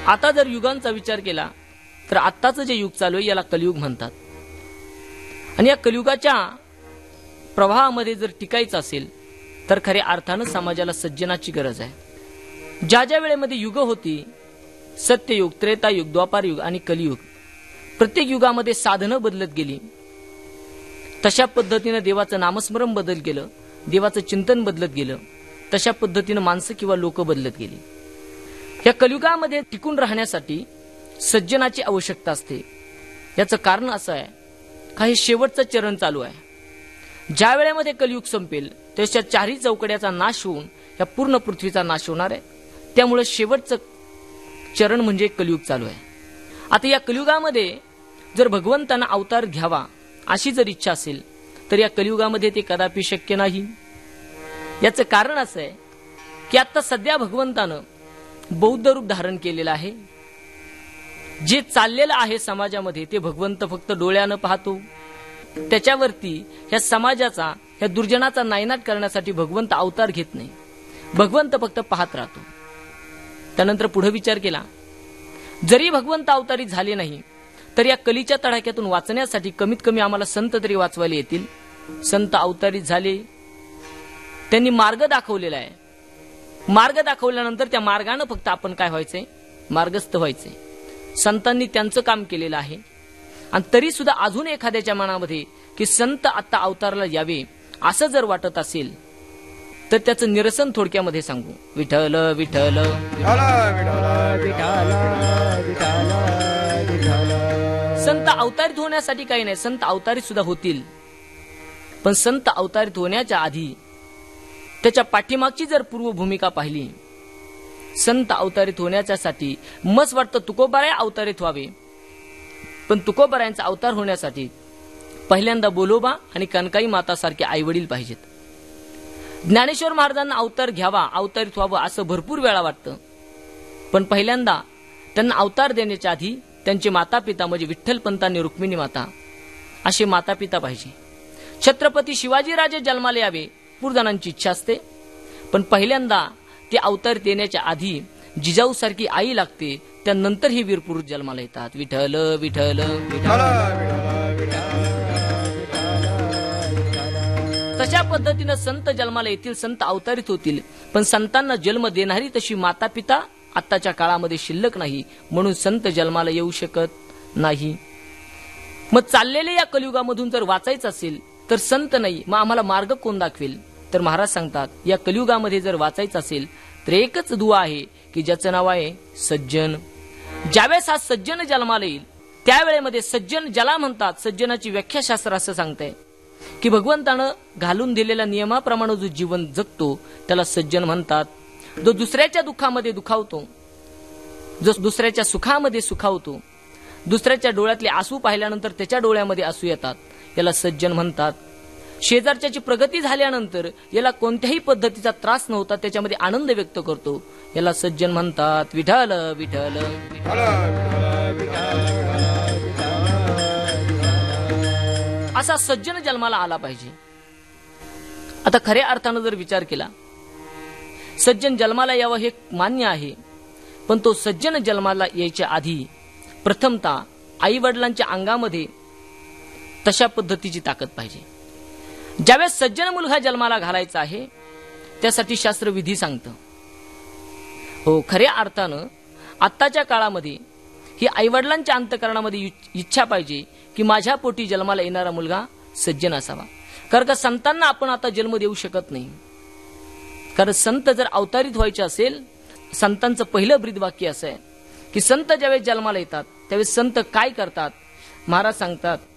आता जर युगांचा विचार केला तर आत्ताचं जे युग चालू आहे याला कलियुग म्हणतात. आणि या कलियुगाच्या प्रवाहामध्ये जर टिकायचं असेल तर खऱ्या अर्थानं समाजाला सज्जनाची गरज आहे. ज्या ज्या वेळेमध्ये युग होती, सत्ययुग, त्रेतायुग, द्वापार युग आणि कलियुग, प्रत्येक युगामध्ये साधनं बदलत गेली. तशा पद्धतीनं देवाचं नामस्मरण बदलत गेलं, देवाचं चिंतन बदलत गेलं. तशा पद्धतीनं माणसं किंवा लोक बदलत गेली. या कलियुगामध्ये टिकून राहण्यासाठी सज्जनाची आवश्यकता असते. याचं कारण असं आहे का हे शेवटचं चरण चालू आहे. ज्या वेळेमध्ये कलियुग संपेल त्याच्या चारही चौकड्याचा नाश होऊन या पूर्ण पृथ्वीचा नाश होणार आहे. त्यामुळे शेवटचं चरण म्हणजे कलियुग चालू आहे. आता या कलियुगामध्ये जर भगवंतांना अवतार घ्यावा अशी जर इच्छा असेल तर या कलियुगामध्ये ते कदापि शक्य नाही. याचं कारण असं आहे की आता सध्या भगवंतानं बौद्ध रूप धारण केलेलं आहे. जे चाललेलं आहे समाजामध्ये ते भगवंत फक्त डोळ्यानं पाहतो. त्याच्यावरती ह्या समाजाचा, ह्या दुर्जनाचा नायनाट करण्यासाठी भगवंत अवतार घेत नाही. भगवंत फक्त पाहत राहतो. त्यानंतर पुढे विचार केला, जरी भगवंत अवतारी झाले नाही तर या कलीच्या तडाख्यातून वाचण्यासाठी कमीत कमी आम्हाला संत तरी वाचवायला येतील. संत अवतारी झाले, त्यांनी मार्ग दाखवलेला आहे. मार्ग दाखवल्यानंतर त्या मार्गानं फक्त आपण काय व्हायचंय, मार्गस्थ व्हायचंय. संतांनी त्यांचं काम केलेलं आहे. आणि तरी सुद्धा अजून एखाद्याच्या मनामध्ये की संत आता अवताराला यावे असं जर वाटत असेल तर त्याचं निरसन थोडक्यामध्ये सांगू. विठ्ठल विठ्ठल संत अवतारित होण्यासाठी काही नाही, संत अवतारित सुद्धा होतील. पण संत अवतारित होण्याच्या आधी त्याच्या पाठीमागची जर पूर्व भूमिका पाहिली, संत अवतारित होण्याच्यासाठी मस्त वाटतं तुकोबाराय अवतारित व्हावे. पण तुकोबारायांचा अवतार होण्यासाठी पहिल्यांदा बोलोबा आणि कनकाई माता सारखे आई वडील पाहिजेत. ज्ञानेश्वर महाराजांना अवतार घ्यावा, अवतारित व्हावं असं भरपूर वेळा वाटतं. पण पहिल्यांदा त्यांना अवतार देण्याच्या आधी त्यांचे माता पिता म्हणजे विठ्ठलपंत आणि रुक्मिणी माता असे माता पिता पाहिजे. छत्रपती शिवाजीराजे जन्माला यावे पूर्जनांची इच्छा असते. पण पहिल्यांदा ते अवतार देण्याच्या आधी जिजाऊ सारखी आई लागते. त्यानंतर हे वीर पुरुष जन्माला येतात. विठ्ठल विठ्ठल तशा पद्धतीनं संत जन्माला येतील, संत अवतारित होतील. पण संतांना जन्म देणारी तशी माता पिता आत्ताच्या काळामध्ये शिल्लक नाही, म्हणून संत जन्माला येऊ शकत नाही. मग चाललेल्या या कलियुगामधून जर वाचायचं असेल तर संत नाही, मग आम्हाला मार्ग कोण दाखवेल? तर महाराज सांगतात, या कलियुगामध्ये जर वाचायचं असेल तर एकच दुआ आहे की ज्याचं नाव आहे सज्जन. ज्यावेळेस हा सज्जन जन्माला येईल त्यावेळेमध्ये सज्जन ज्याला म्हणतात, सज्जनाची व्याख्या शास्त्र असं सांगतंय की भगवंतानं घालून दिलेल्या नियमाप्रमाणे जो जीवन जगतो त्याला सज्जन म्हणतात. जो दुसऱ्याच्या दुःखामध्ये दुखावतो, जो दुसऱ्याच्या सुखामध्ये सुखावतो, दुसऱ्याच्या डोळ्यातले आसू पाहिल्यानंतर त्याच्या डोळ्यामध्ये आसू येतात, याला सज्जन म्हणतात. शेजारच्याची प्रगती झाल्यानंतर याला कोणत्याही पद्धतीचा त्रास नव्हता, त्याच्यामध्ये आनंद व्यक्त करतो, याला सज्जन म्हणतात. विठ्ठल विठ्ठल असा सज्जन जन्माला आला पाहिजे. आता खऱ्या अर्थानं जर विचार केला, सज्जन जन्माला यावं हे मान्य आहे. पण तो सज्जन जन्माला यायच्या आधी प्रथमतः आई वडिलांच्या अंगामध्ये तशा पद्धतीची ताकद पाहिजे. ज्यावेळेस सज्जन मुलगा जन्माला घालायचा आहे त्यासाठी शास्त्र विधी सांगतं. हो, खऱ्या अर्थानं आत्ताच्या काळामध्ये ही आईवडिलांच्या अंतःकरणामध्ये इच्छा पाहिजे की माझ्या पोटी जन्माला येणारा मुलगा सज्जन असावा. कारण का संतांना आपण आता जन्म देऊ शकत नाही. कारण संत जर अवतारित व्हायचे असेल, संतांचं पहिलं ब्रीदवाक्य असं आहे की संत ज्यावेळेस जन्माला येतात त्यावेळेस संत काय करतात. महाराज सांगतात